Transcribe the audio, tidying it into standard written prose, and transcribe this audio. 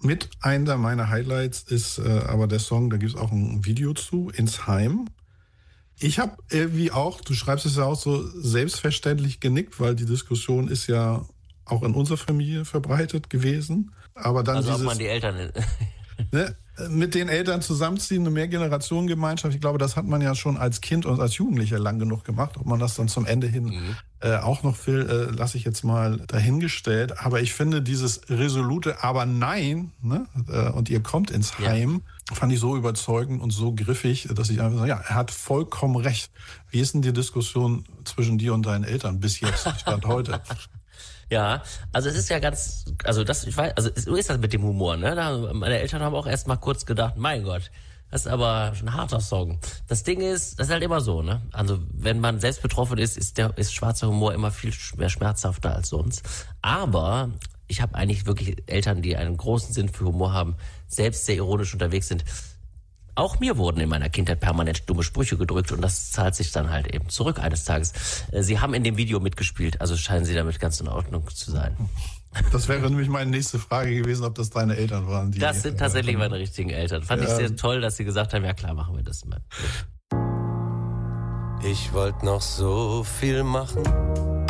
Mit einer meiner Highlights ist aber der Song, da gibt es auch ein Video zu, Ins Heim. Ich habe irgendwie auch, du schreibst es ja auch so, selbstverständlich genickt, weil die Diskussion ist ja auch in unserer Familie verbreitet gewesen. Aber dann Also ob dieses, man die Eltern... ne, mit den Eltern zusammenziehen, eine Mehrgenerationengemeinschaft, ich glaube, das hat man ja schon als Kind und als Jugendlicher lang genug gemacht. Ob man das dann zum Ende hin auch noch will, lasse ich jetzt mal dahingestellt. Aber ich finde dieses resolute Aber nein, ne, und ihr kommt ins Heim, fand ich so überzeugend und so griffig, dass ich einfach sage, ja, er hat vollkommen recht. Wie ist denn die Diskussion zwischen dir und deinen Eltern bis jetzt, Stand heute? Ja, also es ist ja ganz, also das, ich weiß, also so ist das mit dem Humor, ne? Meine Eltern haben auch erst mal kurz gedacht, mein Gott, das ist aber ein harter Song. Das Ding ist, das ist halt immer so, ne? Also wenn man selbst betroffen ist schwarzer Humor immer viel mehr schmerzhafter als sonst. Aber ich habe eigentlich wirklich Eltern, die einen großen Sinn für Humor haben, selbst sehr ironisch unterwegs sind. Auch mir wurden in meiner Kindheit permanent dumme Sprüche gedrückt und das zahlt sich dann halt eben zurück eines Tages. Sie haben in dem Video mitgespielt, also scheinen sie damit ganz in Ordnung zu sein. Das wäre nämlich meine nächste Frage gewesen, ob das deine Eltern waren. Das sind tatsächlich meine richtigen Eltern. Fand ich sehr toll, dass sie gesagt haben, ja klar, machen wir das mal. Ich wollte noch so viel machen,